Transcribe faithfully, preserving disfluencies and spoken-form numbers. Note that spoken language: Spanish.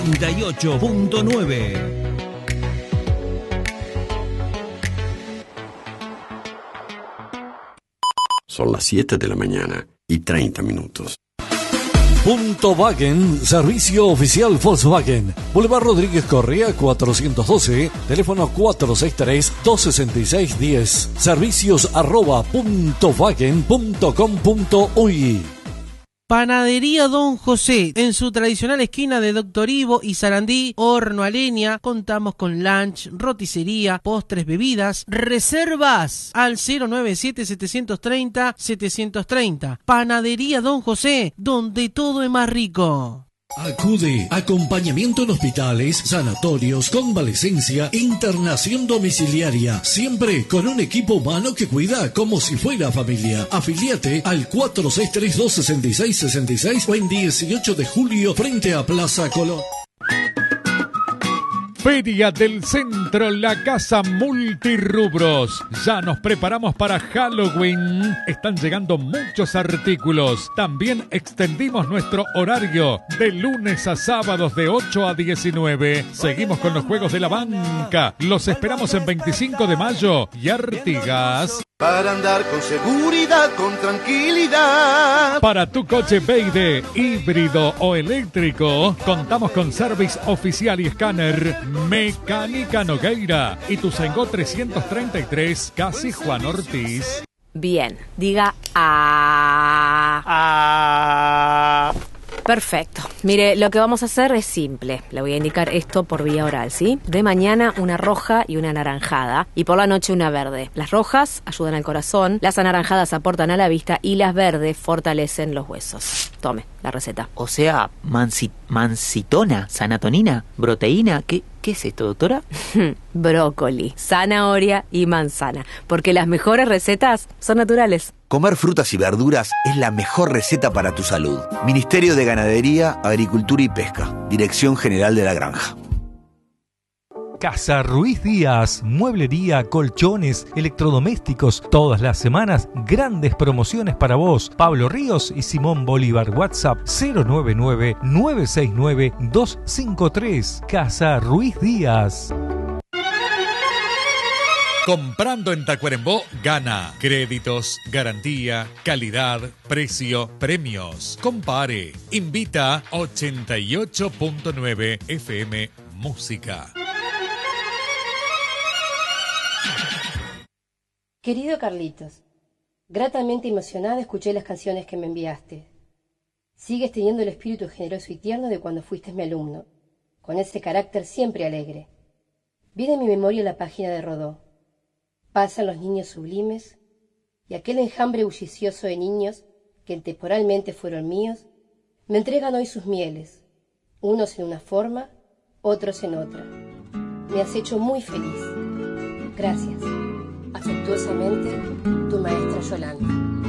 noventa y ocho punto nueve. Son las siete de la mañana y treinta minutos. Punto Wagen, servicio oficial Volkswagen. Boulevard Rodríguez Correa cuatrocientos doce, teléfono cuatro seis tres, dos seis seis, uno cero. Servicios arroba puntowagen punto com punto uy. Panadería Don José, en su tradicional esquina de Doctor Ivo y Sarandí, horno a leña. Contamos con lunch, roticería, postres, bebidas. Reservas al cero nueve siete, siete tres cero, siete tres cero. Panadería Don José, donde todo es más rico. Acude, acompañamiento en hospitales, sanatorios, convalecencia, internación domiciliaria, siempre con un equipo humano que cuida como si fuera familia. Afiliate al cuatro seis tres, dos seis seis, seis seis o en dieciocho de julio frente a Plaza Colón. Feria del Centro, la casa multirrubros. Ya nos preparamos para Halloween. Están llegando muchos artículos. También extendimos nuestro horario de lunes a sábados de ocho a diecinueve. Seguimos con los juegos de la banca. Los esperamos en veinticinco de mayo y Artigas. Para andar con seguridad, con tranquilidad. Para tu coche Beide, híbrido o eléctrico, contamos con service oficial y escáner Mecánica Nogueira y Ituzaingó trescientos treinta y tres, casi Juan Ortiz. Bien, diga a. Ah. Perfecto. Mire, lo que vamos a hacer es simple. Le voy a indicar esto por vía oral, ¿sí? De mañana una roja y una anaranjada. Y por la noche una verde. Las rojas ayudan al corazón, las anaranjadas aportan a la vista y las verdes fortalecen los huesos. Tome la receta. O sea, mansi, mansitona, sanatonina, proteína. ¿Qué, ¿Qué es esto, doctora? Brócoli, zanahoria y manzana. Porque las mejores recetas son naturales. Comer frutas y verduras es la mejor receta para tu salud. Ministerio de Ganadería, Agricultura y Pesca. Dirección General de la Granja. Casa Ruiz Díaz, mueblería, colchones, electrodomésticos, todas las semanas, grandes promociones para vos. Pablo Ríos y Simón Bolívar, WhatsApp cero nueve nueve, nueve seis nueve, dos cinco tres. Casa Ruiz Díaz. Comprando en Tacuarembó, gana. Créditos, garantía, calidad, precio, premios. Compare. Invita ochenta y ocho punto nueve F M Música. Querido Carlitos, gratamente emocionada escuché las canciones que me enviaste. Sigues teniendo el espíritu generoso y tierno de cuando fuiste mi alumno, con ese carácter siempre alegre. Viene en mi memoria la página de Rodó. Pasan los niños sublimes, y aquel enjambre bullicioso de niños que temporalmente fueron míos, me entregan hoy sus mieles, unos en una forma, otros en otra. Me has hecho muy feliz. Gracias. Afectuosamente, tu maestra Yolanda.